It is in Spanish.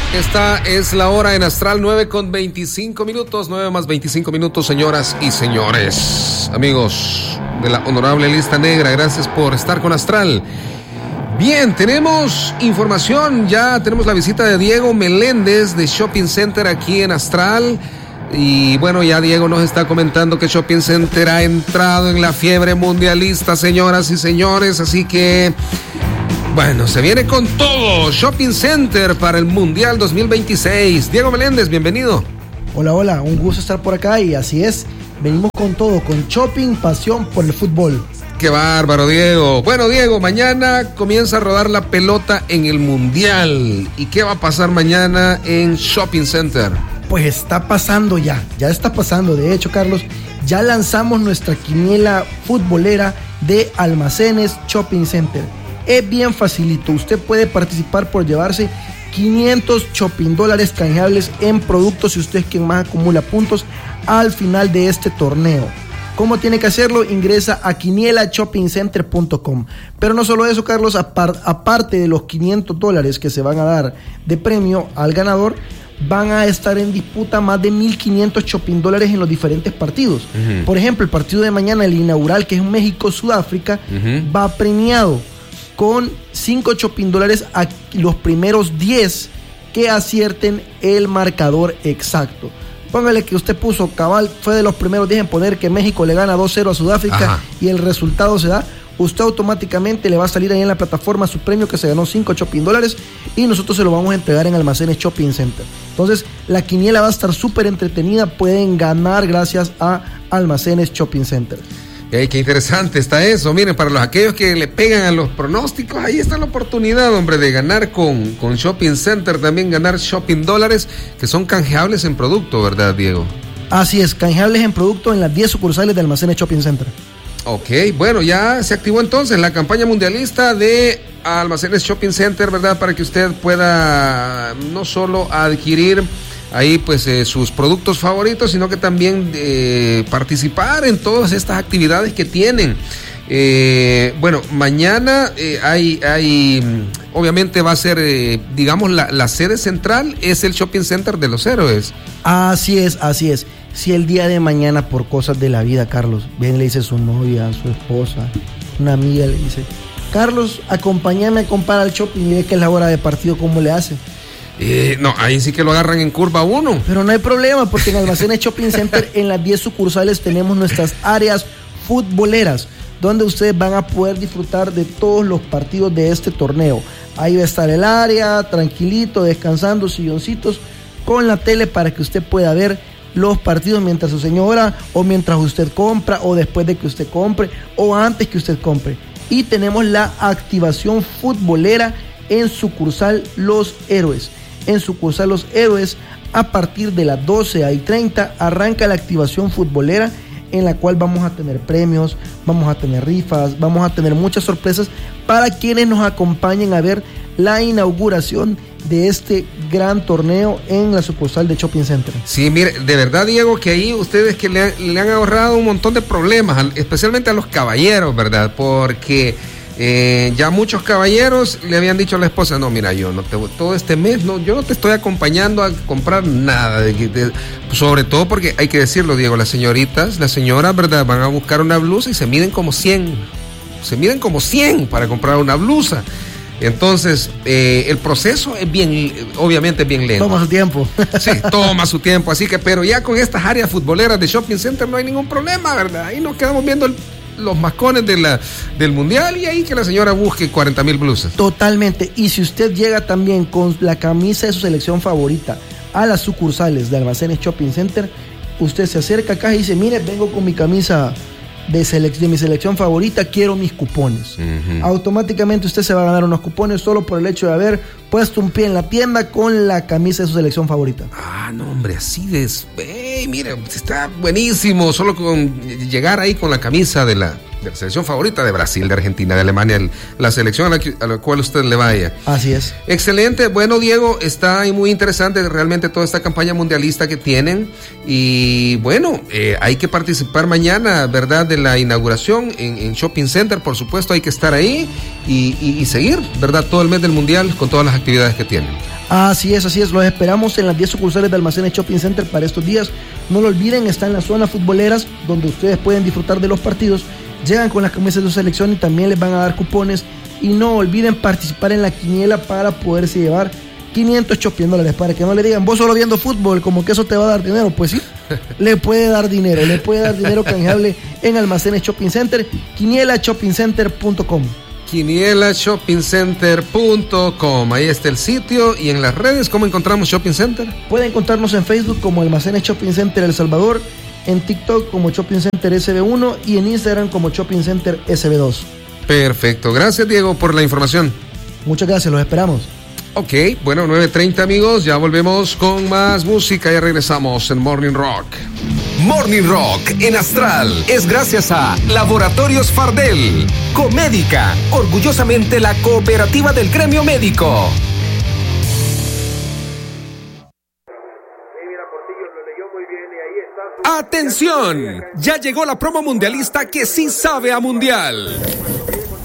Esta es la hora en Astral, 9:25, 9 más 25 minutos, señoras y señores, amigos de la honorable lista negra, gracias por estar con Astral. Bien, tenemos información, ya tenemos la visita de Diego Meléndez de Shopping Center aquí en Astral. Y bueno, ya Diego nos está comentando que Shopping Center ha entrado en la fiebre mundialista, señoras y señores, así que bueno, se viene con todo Shopping Center para el Mundial 2026. Diego Meléndez, bienvenido. Hola, un gusto estar por acá y así es, venimos con todo, con shopping, pasión por el fútbol. Qué bárbaro, Diego. Bueno, Diego, mañana comienza a rodar la pelota en el Mundial. ¿Y qué va a pasar mañana en Shopping Center? Pues está pasando ya está pasando. De hecho, Carlos, ya lanzamos nuestra quiniela futbolera de Almacenes Shopping Center. Es bien facilito, usted puede participar por llevarse 500 shopping dólares canjeables en productos si usted es quien más acumula puntos al final de este torneo. ¿Cómo tiene que hacerlo? Ingresa a quinielashoppincenter.com. Pero no solo eso, Carlos, aparte de los 500 dólares que se van a dar de premio al ganador, van a estar en disputa más de 1.500 shopping dólares en los diferentes partidos. Por ejemplo, el partido de mañana, el inaugural, que es México-Sudáfrica, va premiado con 5 shopping dólares a los primeros 10 que acierten el marcador exacto. Póngale que usted puso cabal, fue de los primeros 10 en poner que México le gana 2-0 a Sudáfrica. Ajá. Y el resultado se da, usted automáticamente le va a salir ahí en la plataforma su premio que se ganó 5 shopping dólares y nosotros se lo vamos a entregar en Almacenes Shopping Center. Entonces la quiniela va a estar súper entretenida, pueden ganar gracias a Almacenes Shopping Center. Qué interesante está eso. Miren, para aquellos que le pegan a los pronósticos, ahí está la oportunidad, hombre, de ganar con Shopping Center, también ganar shopping dólares que son canjeables en producto, ¿verdad, Diego? Así es, canjeables en producto en las 10 sucursales de Almacenes Shopping Center. Ok, bueno, ya se activó entonces la campaña mundialista de Almacenes Shopping Center, ¿verdad? Para que usted pueda no solo adquirir ahí pues sus productos favoritos, sino que también participar en todas estas actividades que tienen. Bueno, mañana hay obviamente va a ser, digamos, la sede central es el Shopping Center de los Héroes. Así es. Si el día de mañana, por cosas de la vida, Carlos, bien le dice su novia, su esposa, una amiga, le dice: Carlos, acompáñame a comprar al shopping, y ve que es la hora de partido, ¿cómo le hace? No, ahí sí que lo agarran en curva uno. Pero no hay problema, porque en Almacenes Shopping Center, en las 10 sucursales, tenemos nuestras áreas futboleras, donde ustedes van a poder disfrutar de todos los partidos de este torneo. Ahí va a estar el área, tranquilito, descansando, silloncitos, con la tele para que usted pueda ver los partidos mientras su señora, o mientras usted compra, o después de que usted compre, o antes que usted compre. Y tenemos la activación futbolera en sucursal Los Héroes. En sucursal Los Héroes, a partir de las 12:30 arranca la activación futbolera, en la cual vamos a tener premios, vamos a tener rifas, vamos a tener muchas sorpresas para quienes nos acompañen a ver la inauguración de este gran torneo en la sucursal de Shopping Center. Sí, mire, de verdad, Diego, que ahí ustedes que le han ahorrado un montón de problemas, especialmente a los caballeros, ¿verdad? Porque ya muchos caballeros le habían dicho a la esposa: no, mira, yo no te, todo este mes yo no te estoy acompañando a comprar nada, sobre todo porque hay que decirlo, Diego, las señoras, ¿verdad?, van a buscar una blusa y se miden como 100 para comprar una blusa. Entonces, el proceso es obviamente es bien lento. Toma su tiempo. Sí, toma su tiempo, así que, pero ya con estas áreas futboleras de Shopping Center no hay ningún problema, ¿verdad? Ahí nos quedamos viendo los mascones del Mundial, y ahí que la señora busque 40,000 blusas. Totalmente. Y si usted llega también con la camisa de su selección favorita a las sucursales de Almacenes Shopping Center, usted se acerca acá y dice: mire, vengo con mi camisa de mi selección favorita, quiero mis cupones. Automáticamente usted se va a ganar unos cupones solo por el hecho de haber puesto un pie en la tienda con la camisa de su selección favorita. Ah, no, hombre, así de... mire, está buenísimo, solo con llegar ahí con la camisa de la selección favorita de Brasil, de Argentina, de Alemania, la selección a la cual usted le vaya. Así es. Excelente. Bueno, Diego, está ahí muy interesante realmente toda esta campaña mundialista que tienen, y bueno, hay que participar mañana, ¿verdad?, de la inauguración en Shopping Center. Por supuesto, hay que estar ahí y seguir, ¿verdad?, todo el mes del Mundial con todas las actividades que tienen. Así es, los esperamos en las 10 sucursales de Almacenes Shopping Center para estos días. No lo olviden, está en las zonas futboleras donde ustedes pueden disfrutar de los partidos. Llegan con las camisas de su selección y también les van a dar cupones. Y no olviden participar en la quiniela para poderse llevar 500 Shopping dólares, para que no le digan, vos solo viendo fútbol, como que eso te va a dar dinero. Pues sí, le puede dar dinero canjeable en Almacenes Shopping Center, quinielashoppincenter.com. quinielashoppincenter.com. Ahí está el sitio. Y en las redes, ¿cómo encontramos Shopping Center? Pueden encontrarnos en Facebook como Almacenes Shopping Center El Salvador, en TikTok como Shopping Center SB1 y en Instagram como Shopping Center SB2. Perfecto. Gracias, Diego, por la información. Muchas gracias, los esperamos. Ok, bueno, 9:30, amigos. Ya volvemos con más música. Ya regresamos en Morning Rock. Morning Rock en Astral es gracias a Laboratorios Fardel, Comédica, orgullosamente la cooperativa del gremio médico. ¡Atención! Ya llegó la promo mundialista que sí sabe a mundial.